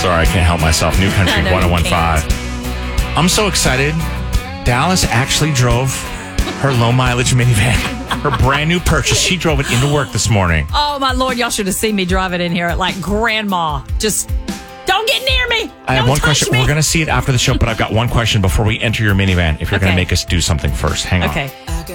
Sorry, I can't help myself. New Country 101.5. I'm so excited. Dallas actually drove her low mileage minivan, her brand new purchase. She drove it into work this morning. Oh, my Lord. Y'all should have seen me drive it in here like grandma. Just don't get near me. I have one question. We're going to see it after the show, but I've got one question before we enter your minivan. If you're going to make us do something first. Hang on. Okay.